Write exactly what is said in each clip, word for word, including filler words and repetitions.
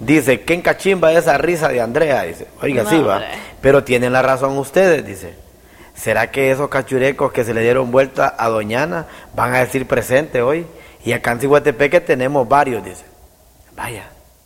Dice, qué encachimba esa risa de Andrea, dice. Oiga, No, sí va. hombre. Pero tienen la razón ustedes, dice. ¿Será que esos cachurecos que se le dieron vuelta a Doñana van a decir presente hoy? Y acá en Ciguatepeque tenemos varios, dice. Vaya.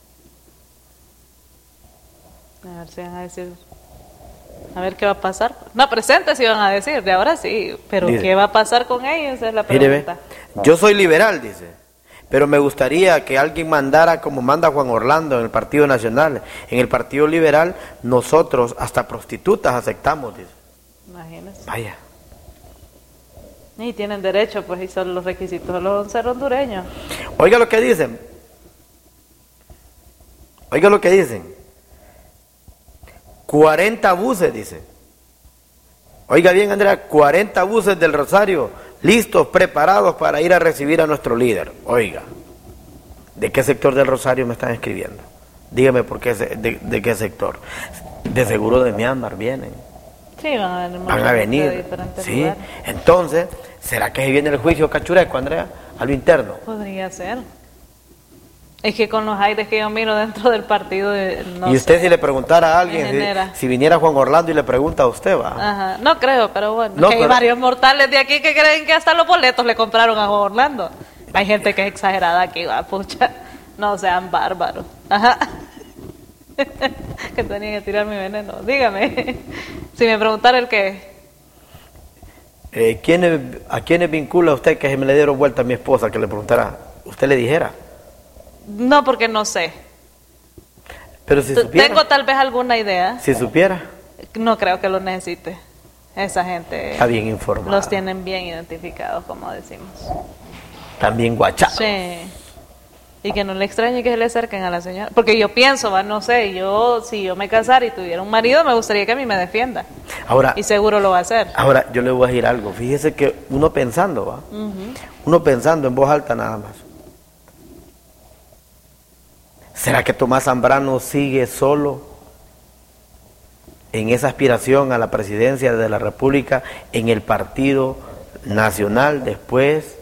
A ver si van a decir. A ver qué va a pasar. No, presentes sí van a decir, de ahora sí. Pero Dice, ¿qué va a pasar con ellos? Esa es la Mire, ve, pregunta. yo soy liberal, dice. Pero me gustaría que alguien mandara como manda Juan Orlando en el Partido Nacional. En el Partido Liberal, nosotros hasta prostitutas aceptamos, dice. Imagínense. Vaya. Y tienen derecho, pues, y son los requisitos de los ser hondureños. Oiga lo que dicen. Oiga lo que dicen. cuarenta buses, dice. Oiga bien, Andrea, cuarenta buses del Rosario, listos, preparados para ir a recibir a nuestro líder. Oiga, ¿de qué sector del Rosario me están escribiendo? Dígame por qué, de, de qué sector. De seguro de Myanmar vienen. Sí, van a venir. Van a venir. De diferentes Sí, lugares. entonces, ¿será que se viene el juicio cachureco, Andrea? A lo interno. Podría ser. Es que con los aires que yo miro dentro del partido, eh, no y usted sé, si le preguntara a alguien, me genera. si, si viniera Juan Orlando y le pregunta a usted, va. Ajá. No creo, pero bueno. No, que pero- hay varios mortales de aquí que creen que hasta los boletos le compraron a Juan Orlando. Hay gente que es exagerada aquí, va, pucha. No sean bárbaros. Ajá. Que tenía que tirar mi veneno. Dígame. Si me preguntara el qué. Eh, ¿quiénes, ¿A quiénes vincula usted que se me le dieron vuelta a mi esposa? Que le preguntara, usted le dijera. No, porque no sé. Pero si T- supiera. Tengo tal vez alguna idea. Si supiera, No creo que lo necesite. Esa gente está bien informado. los tienen bien identificados, como decimos. También guachado. Sí. Y que no le extrañe que se le acerquen a la señora. Porque yo pienso, va, no sé, yo si yo me casara y tuviera un marido, me gustaría que a mí me defienda. Ahora, Y seguro lo va a hacer. ahora yo le voy a decir algo. Fíjese que uno pensando, ¿va? Uno pensando en voz alta nada más. ¿Será que Tomás Zambrano sigue solo en esa aspiración a la presidencia de la República en el Partido Nacional después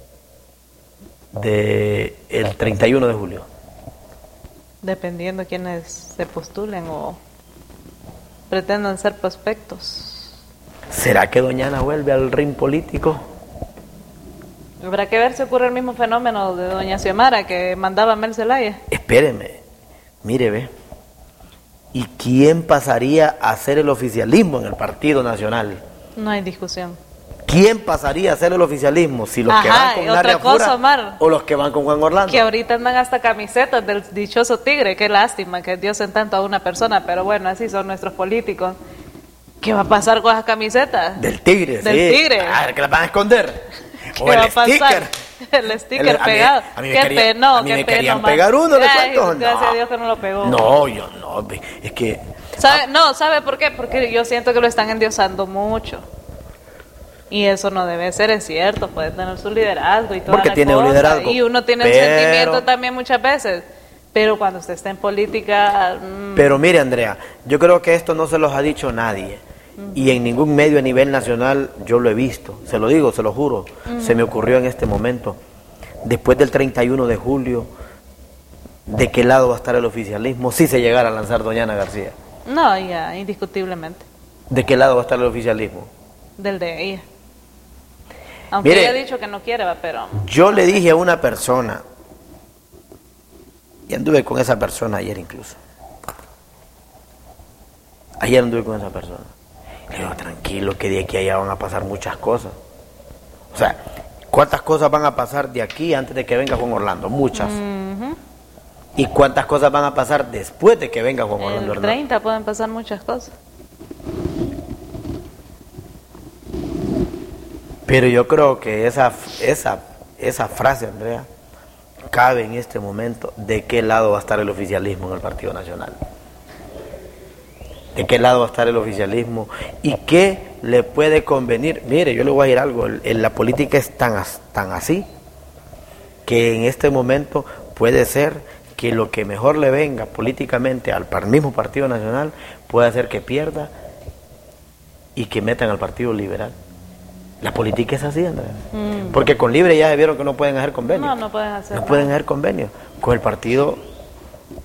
del treinta y uno de julio? Dependiendo quiénes se postulen o pretendan ser prospectos. ¿Será que Doñana vuelve al ring político? Habrá que ver si ocurre el mismo fenómeno de doña Xiomara que mandaba a Mel Zelaya. Espéreme, mire, ve. ¿Y quién pasaría a hacer el oficialismo en el Partido Nacional? No hay discusión. ¿Quién pasaría a hacer el oficialismo? ¿Si los que Ajá, van con y otra Naria cosa, Fura Omar. o los que van con Juan Orlando? Que ahorita andan hasta camisetas del dichoso tigre. Qué lástima que Dios en tanto a una persona, pero bueno, así son nuestros políticos. ¿Qué va a pasar con esas camisetas? Del tigre, Del sí. tigre. Ah, que las van a esconder. ¿Qué O va el a pasar? sticker. El sticker El- a mí- pegado. a mí me Qué quería- pena, a mí qué me pena, querían Omar. pegar uno, ¿le Ay, cuento? gracias No. a Dios que no lo pegó. No, yo no. Es que ¿Sabe? No, ¿sabe por qué? Porque yo siento que lo están endiosando mucho. Y eso no debe ser, es cierto, puede tener su liderazgo y todo. Porque tiene un liderazgo, Y uno tiene un pero- sentimiento también muchas veces. Pero cuando usted está en política... mm, Pero mire, Andrea, yo creo que esto no se los ha dicho nadie. Y en ningún medio a nivel nacional yo lo he visto. Se lo digo, se lo juro. Se me ocurrió en este momento. Después del treinta y uno de julio, ¿de qué lado va a estar el oficialismo si se llegara a lanzar Doñana García? No, ya, indiscutiblemente. ¿De qué lado va a estar el oficialismo? Del de ella. Aunque Mire, ella ha dicho que no quiere, va, pero... Yo le dije a una persona, y anduve con esa persona ayer incluso. Ayer anduve con esa persona. Le digo, tranquilo, que de aquí a allá van a pasar muchas cosas. O sea, ¿cuántas cosas van a pasar de aquí antes de que venga Juan Orlando? Muchas. Ujú. ¿Y cuántas cosas van a pasar después de que venga Juan Orlando El Hernández? treinta pueden pasar muchas cosas. Pero yo creo que esa, esa, esa frase, Andrea, cabe en este momento. ¿De qué lado va a estar el oficialismo en el Partido Nacional? ¿De qué lado va a estar el oficialismo? ¿Y qué le puede convenir? Mire, yo le voy a decir algo, el- el- la política es tan, as- tan así, que en este momento puede ser que lo que mejor le venga políticamente al par- mismo Partido Nacional puede hacer que pierda y que metan al Partido Liberal. La política es así, Andrea. Mm. Porque con Libre ya vieron que no pueden hacer convenios. No, no pueden hacer No nada. pueden hacer convenios. Con el Partido